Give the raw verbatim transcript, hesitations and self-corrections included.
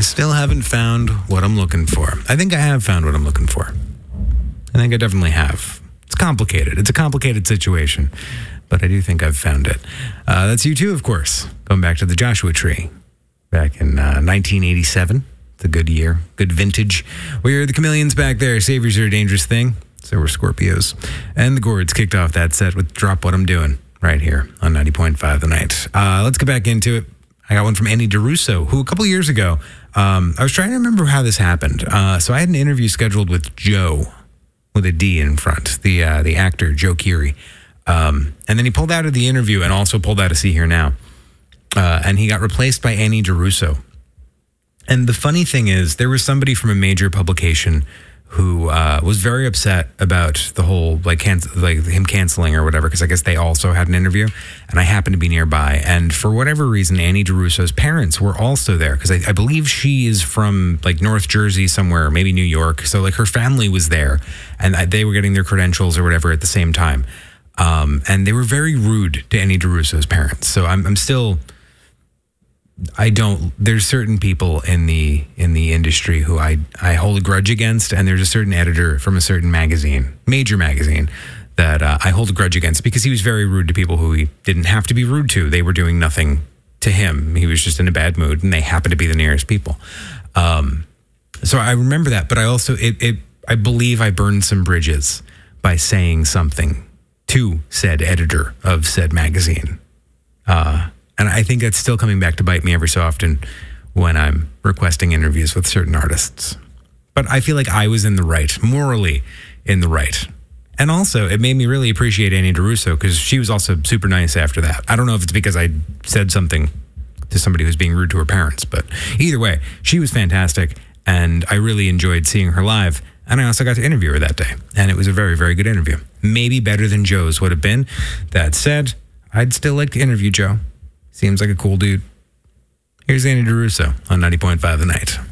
still haven't found what I'm looking for. I think I have found what I'm looking for. I think I definitely have. It's complicated. It's a complicated situation, but I do think I've found it. Uh, that's U two, of course. Going back to the Joshua Tree back in uh, nineteen eighty-seven. It's a good year, good vintage. We are the Chameleons back there. Saviors are a dangerous thing. So were Scorpios. And the Gourds kicked off that set with Drop What I'm Doing right here on ninety point five The Night. Uh, let's get back into it. I got one from Annie DeRusso, who a couple years ago, um, I was trying to remember how this happened. Uh, so I had an interview scheduled with Joe, with a D in front, the uh, the actor, Joe Keery. Um, and then he pulled out of the interview and also pulled out of See Here Now. Uh, and he got replaced by Annie DeRusso. And the funny thing is, there was somebody from a major publication who uh, was very upset about the whole, like, can- like him canceling or whatever, because I guess they also had an interview, and I happened to be nearby. And for whatever reason, Annie DeRusso's parents were also there, because I, I believe she is from, like, North Jersey somewhere, or maybe New York. So, like, her family was there, and they were getting their credentials or whatever at the same time. Um, and they were very rude to Annie DeRusso's parents. So I'm, I'm still... I don't, there's certain people in the in the industry who I, I hold a grudge against, and there's a certain editor from a certain magazine, major magazine, that uh, I hold a grudge against because he was very rude to people who he didn't have to be rude to. They were doing nothing to him. He was just in a bad mood, and they happened to be the nearest people. Um, so I remember that, but I also, it, it I believe I burned some bridges by saying something to said editor of said magazine. Uh And I think that's still coming back to bite me every so often when I'm requesting interviews with certain artists. But I feel like I was in the right, morally in the right. And also, it made me really appreciate Annie DeRusso because she was also super nice after that. I don't know if it's because I said something to somebody who's being rude to her parents, but either way, she was fantastic, and I really enjoyed seeing her live. And I also got to interview her that day, and it was a very, very good interview. Maybe better than Joe's would have been. That said, I'd still like to interview Joe. Seems like a cool dude. Here's Annie DeRusso on ninety point five The Night.